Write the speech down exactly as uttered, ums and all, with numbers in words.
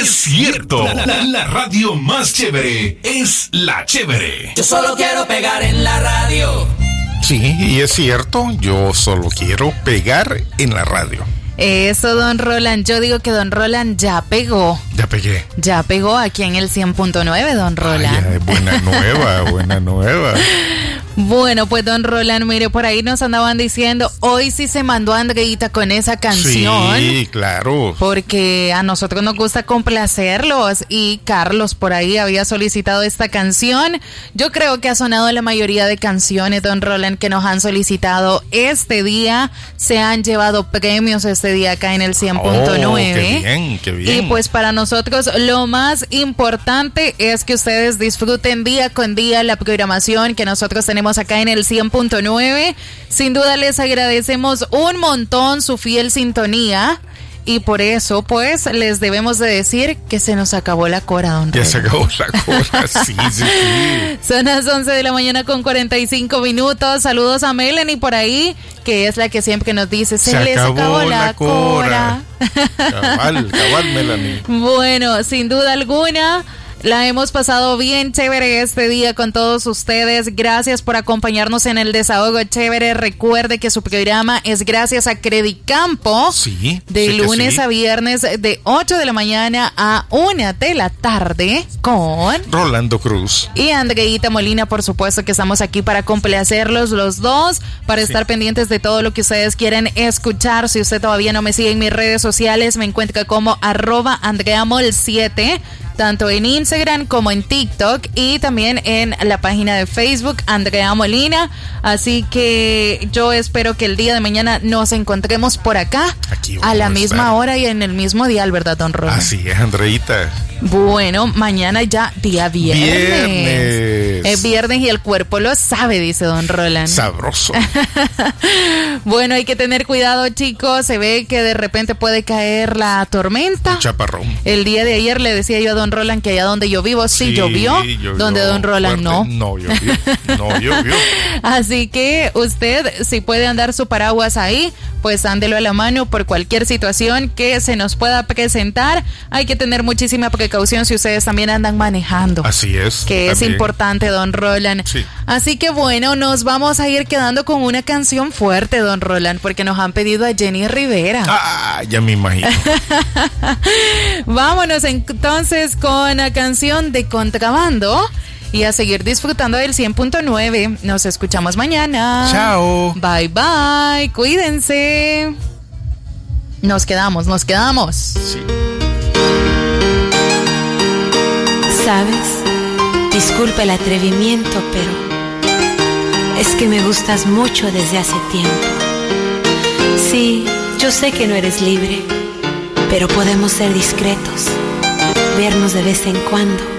es cierto. La, la, la radio más chévere es La Chévere. Yo solo quiero pegar en la radio. Sí, y es cierto, yo solo quiero pegar en la radio. Eso, don Roland. Yo digo que don Roland ya pegó. Ya pegué. Ya pegó aquí en el cien punto nueve, don Roland. Ay, buena nueva, buena nueva. Bueno, pues don Roland, mire, por ahí nos andaban diciendo, hoy sí se mandó a Andreita con esa canción. Sí, claro. Porque a nosotros nos gusta complacerlos y Carlos por ahí había solicitado esta canción. Yo creo que ha sonado la mayoría de canciones, don Roland, que nos han solicitado este día. Se han llevado premios este día acá en el cien punto nueve. Oh, qué bien, qué bien. Y pues para nosotros lo más importante es que ustedes disfruten día con día la programación que nosotros tenemos acá en el cien punto nueve. Sin duda les agradecemos un montón su fiel sintonía y por eso pues les debemos de decir que se nos acabó la cora, don Ya Rey. se acabó la cora, sí, sí, sí. Son las once de la mañana con cuarenta y cinco minutos. Saludos a Melanie por ahí, que es la que siempre nos dice, se, Se les acabó acabó la, la cora. cora. Cabal, cabal, Melanie. Bueno, sin duda alguna, la hemos pasado bien chévere este día con todos ustedes. Gracias por acompañarnos en el Desahogo Chévere. Recuerde que su programa es gracias a Credicampo. Sí. De sí lunes sí. a viernes de ocho de la mañana a una de la tarde con Rolando Cruz y Andreita Molina, por supuesto que estamos aquí para complacerlos los dos, para sí. estar pendientes de todo lo que ustedes quieren escuchar. Si usted todavía no me sigue en mis redes sociales, me encuentra como arroba andreamol siete, tanto en Instagram como en TikTok y también en la página de Facebook Andrea Molina. Así que yo espero que el día de mañana nos encontremos por acá a la misma estar. hora y en el mismo dial, ¿verdad, don Roland? Así es, Andreita. Bueno, mañana ya día viernes. Viernes. Es viernes y el cuerpo lo sabe, dice don Roland. Sabroso. Bueno, hay que tener cuidado, chicos. Se ve que de repente puede caer la tormenta. Un chaparrón. El día de ayer le decía yo a don Roland que allá donde yo vivo sí, Sí, llovió, llovió donde don Roland fuerte. no. No llovió, no llovió. Así que usted, si puede andar su paraguas ahí, pues ándelo a la mano por cualquier situación que se nos pueda presentar. Hay que tener muchísima precaución si ustedes también andan manejando. Así es. Que es también. importante, don Roland. Sí. Así que bueno, nos vamos a ir quedando con una canción fuerte, don Roland, porque nos han pedido a Jenny Rivera. Ah, ya me imagino. Vámonos entonces con la canción de Contrabando y a seguir disfrutando del cien punto nueve. Nos escuchamos mañana. Chao. Bye bye, cuídense. Nos quedamos, nos quedamos. Sí. ¿Sabes? Disculpa el atrevimiento, pero es que me gustas mucho desde hace tiempo. Sí, yo sé que no eres libre, pero podemos ser discretos, vernos de vez en cuando